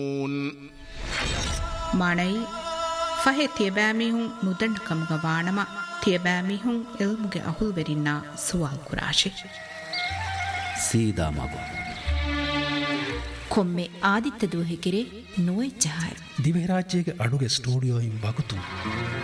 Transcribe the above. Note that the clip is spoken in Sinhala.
මණයි ෆහෙ තියබෑමිහුන් නුදන්නකමුග වානම තියබෑමිහුන් එල්මුගේ අහුල් වෙරින්නා සුවල් කුරාශි සීදා මගු කොම්මೆ ಆದಿತ್ಯ ದೂಹೆಕೆರೆ ನೋಯ್ ಜಹಾಯ್ ದಿವೆ ರಾಜ್ಯಗೆ ಅಡುಗೆ ಸ್ಟುಡಿಯೋ ಇಂ ಬಗುತು